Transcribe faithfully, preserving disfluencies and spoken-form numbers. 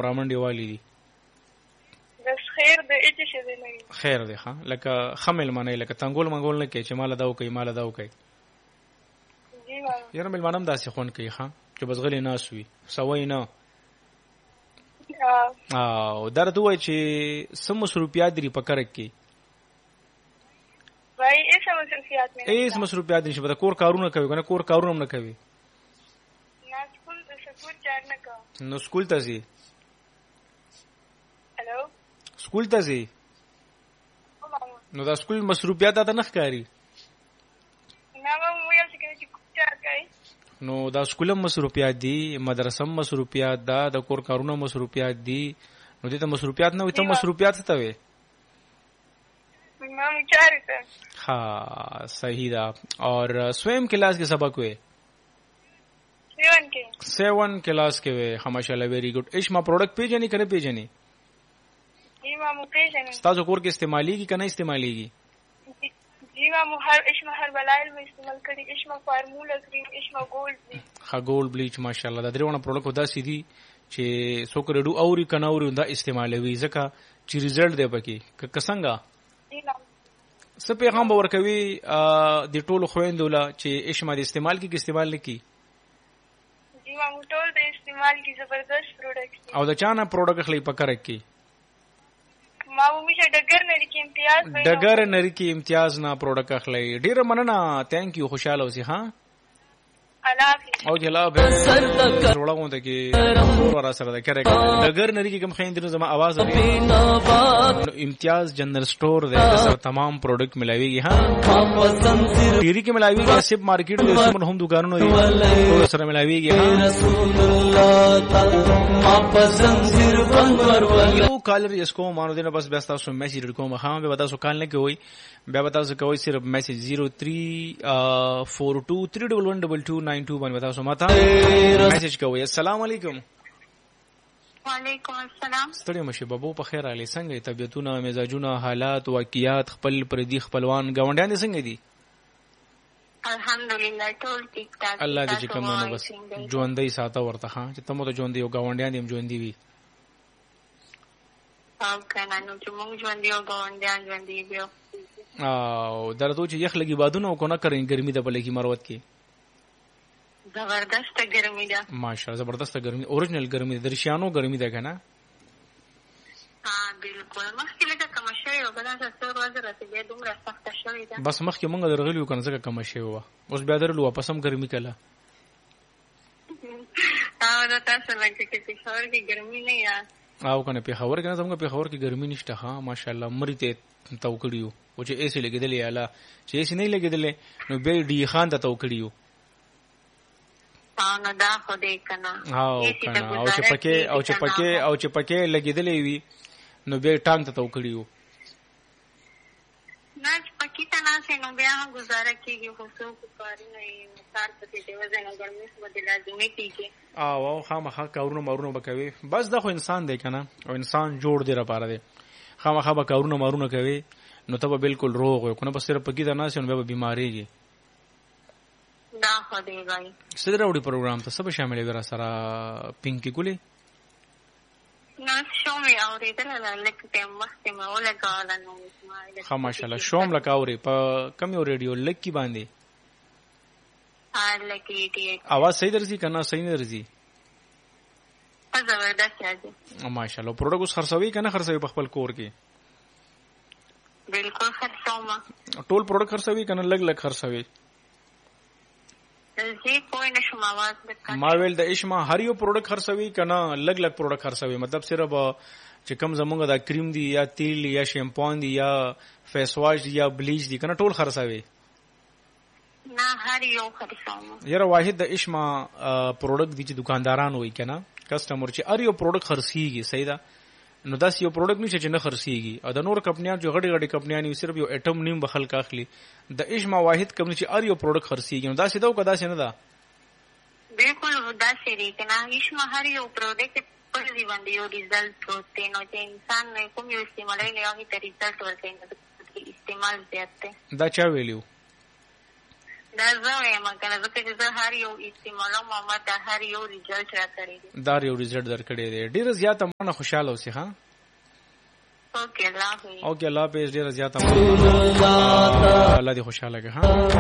پرامنډي والی دي بس خیر د اچ شه نه خیر دی ها لکه خمل منه لکه تنګول منګول نه کې چې مال داو کوي مال داو کوي جی مام یاره مل منم داسې خون کوي ها چې بس غلي ناس وي سوي نه او درته وای چې سم مصروفیات لري په کار کې وای ایس مصروفیات نه ایس مصروفیات نشي په کور کارونه کوي کنه کور کارونه نه کوي نه سکول سکول چار نه کا نو سکول ته ځي هلو سکول ته ځي نو دا سکول مصروفیات ته نه ښکاری نه مو یو څه کې چار کوي نو دا سکول مصروفیات دي مدرسه مصروفیات دا د کور کارونه مصروفیات دي نو دې ته مصروفیات نه وي ته مصروفیات څه ته وي مام چار ته ها صحیح دا اور سویم کلاس کې سبق وي سیون کې سیون کلاس کې وي ماشاءالله ویری ګډ ایش ما پروډکټ پیژنې کنه پیژنې جی مام پیژنې تاسو کور کې استعمالي کی کنه استعماليږي جی مام هر اشما هر بلایل مې استعمال کړي اشما فارمولا کریم اشما ګولډ بلیچ ها ګولډ بلیچ ماشاءالله دا درېونه پروډکټ ودا سيدي چې څوک رډو اوري کنه اوري دا استعمالوي ځکه چې رزلټ دی پکې ک څنګه جی مام څه پیغام ورکوي د ټولو خويندو لا چې اشما د استعمال کې استعمال نکي جی مام ټول د استعمال کې زبردست پروډکټ او دا چانه پروډکټ خلی پکره کې ما ومیشه ډګر نری کې امتیاز ډګر نری کې امتیاز نه پروډکټ اخلي ډیر مننه ثانک یو خوشاله اوسې ها الله او جلاب وروړه غونډه کې ورا سره ده کړه ډګر نری کې کوم خیندنو زما आवाज اوري امتیاز جنرل سٹور ده سره تمام پروډکټ ملاويږي ها ډيري کې ملاويږي سب مارکیټ د سمون هم دکانونو دي ټول سره ملاويږي ها رسول الله ما پسند صرف انور ولو کالر یسکو مانو دینه بس بس تاسو میسج کوم ها به تاسو کال نه کوي بیا تاسو کوي صرف میسج zero three four two three one one two two nine two باندې تاسو ماته میسج کوي السلام علیکم وعلیکم السلام ستړي مشه بابو په خیر علي څنګه طبيعتونه مزاجونه حالات واقعیات خپل پردي خپلوان گاونډیان څنګه دي الحمدلله ټول ټیک ټاک الله دې کوم نو بس ژوندۍ ساته ورته ها چې تمو ته ژوندۍ او گاونډیان دې ژوندۍ وي او کنه نو چې موږ ژوندۍ او گاونډیان ژوندۍ وي او درته چې یخ لګي بادونه کو نه کړي ګرمي د بلې کی مروت کې زبردست ګرمي ده ماشاءالله زبردست ګرمي اوریجنل ګرمي ده درشانو ګرمي ده کنه ها بالکل مخکې لکه کوم شی او بل څه څو ورځې راته دومره سخت شوې ده بس مخکې مونږ درغلیو کنه ځکه کوم شی و اوس بیا درلو واپس هم ګرمي کله او دا تاسو لکه چې په شهر کې ګرمي نه یا او کنه په خبر کنه زموږ په خبر کې ګرمي نشته ها ماشاءالله مریته توکړیو او چې ایسي لګیدلې اعلی چې ایسي نه لګیدلې نو به ډی خان ته توکړیو نو دا خو دې کنه او کنه او چې پکې او چې پکې او چې پکې لګیدلې وي نو به ټانګ ته توکړیو نه پکې ته نه سي نو بیا هم گزاره کیږي خو څو کاری نه مثال پکې دی وزنه ګرمي څه بدل لازمي کیږي او او خامخا کارونه مارونه وکوي بس دا خو انسان دی کنه او انسان جوړ دی را پاره دی خامخا به کارونه مارونه کوي نو ته به بالکل روغ وي کنه بس صرف پکې ته نه سي نو به بیماریږي دا خو دی وای ستاره وړي پروګرام ته سب شامل وي سره پینکی ګولې نو شومې اورېدل لکه ته مخته ما ولګاله نو ها ماشاءالله شوم لکاوري په کم یو ریډیو لکی باندې ها لکی دی आवाज صحیح درځي کنه صحیح نه درځي زبردست راځي ماشاءالله پروډکټ خرڅوي کنه خرڅوي په خپل کور کې بالکل خرڅوم ټول پروډکټ خرڅوي کنه لګ لګ خرڅوي زه کوی نشم आवाज وکړم ما ویل د اشما هر یو پروډکټ خرڅوي کنه لګ لګ پروډکټ خرڅوي مطلب صرف چې کم زمونږ دا کریم دی یا تیل یا شیمپون دی یا فیس واش دی یا بلیچ دی کنه ټول خرڅوي نه هر یو خرڅوم یره واحد د اشما پروډکټ دی چې دکانداران وای کنه کسٹمر چې هر یو پروډکټ خرڅيږي صحیح ده نو داس یو پروډکټ نشي چې نه خرڅيږي او د نور کمپنیان جو غړي غړي کمپنیان یو صرف یو اټم نیم بخل کاخلي د اشما واحد کمپنی چې هر یو پروډکټ خرڅيږي نو داسې دا کدا څنګه ده بالکل دا سری کنه اشما هر یو پروډکټ پر دی باندې یو ریزلټ پروته نو چې انسان کوم یو استعمالوي نه هغه ریزلټ ورکوي استعمال زیات دی دا چا ویلو دا زه وایم کنه ځکه چې زه هر یو استعمالوم او ما ته هر یو ریزلټ راکړی دی. دا یو ریزلټ درکړی دی. ډېره زیاته مننه، خوشاله اوسې. ها اوکې الله حافظ. اوکې الله حافظ. ډېره زیاته مننه، الله دې خوشاله کړي. ها